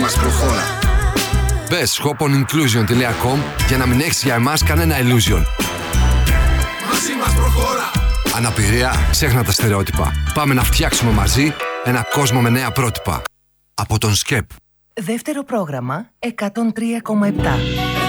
μας προχώρα. Μπες shoponinclusion.com για να μην έχεις για εμάς κανένα illusion. Μαζί μας προχώρα. Αναπηρία, ξέχνα τα στερεότυπα. Πάμε να φτιάξουμε μαζί ένα κόσμο με νέα πρότυπα. Από τον ΣΚΕΠ. Δεύτερο πρόγραμμα 103,7.